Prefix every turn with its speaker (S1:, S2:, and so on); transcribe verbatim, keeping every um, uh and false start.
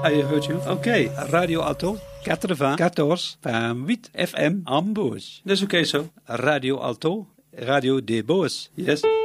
S1: I heard you. Okay, Radio Alto, quatre-vingts, quatorze, huit F M, Ambos. That's okay, so. Radio Alto, Radio de Bois. Yes.